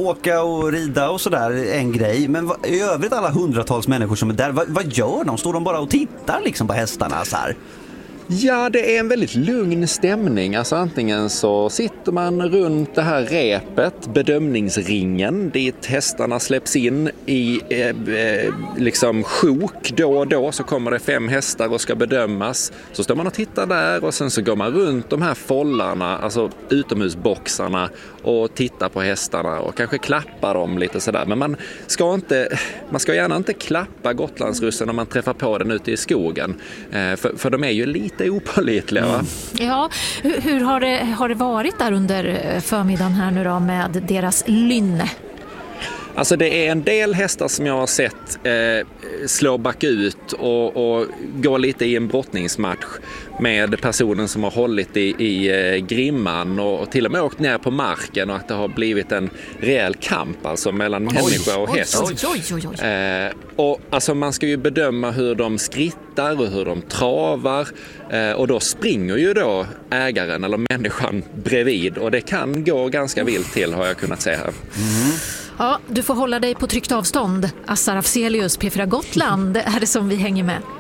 åka och rida och sådär en grej. Men i övrigt alla hundratals människor som är där, vad gör de? Står de bara och tittar liksom på hästarna så här? Ja, det är en väldigt lugn stämning. Alltså antingen så sitter man runt det här repet, bedömningsringen, dit hästarna släpps in i liksom sjok då och då. Så kommer det 5 hästar och ska bedömas. Så står man och tittar där och sen så går man runt de här follarna, alltså utomhusboxarna, och tittar på hästarna och kanske klappar dem lite sådär. Men man ska gärna inte klappa gotlandsrussen om man träffar på den ute i skogen. För de är ju lite opålitliga, va? Ja, hur har det varit där under förmiddagen här nu då med deras lynne? Alltså det är en del hästar som jag har sett slå bakut och gå lite i en brottningsmatch med personen som har hållit i grimman och till och med åkt ner på marken, och att det har blivit en rejäl kamp alltså mellan människa och häst. Och alltså man ska ju bedöma hur de skrittar och hur de travar, och då springer ju då ägaren eller människan bredvid, och det kan gå ganska vilt till, har jag kunnat säga här. Ja, du får hålla dig på tryckt avstånd. Assar Afzelius, P4 Gotland, är det som vi hänger med.